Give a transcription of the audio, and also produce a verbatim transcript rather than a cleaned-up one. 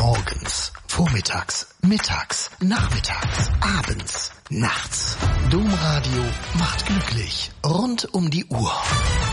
Morgens, vormittags, mittags, nachmittags, abends, nachts. Domradio macht glücklich rund um die Uhr.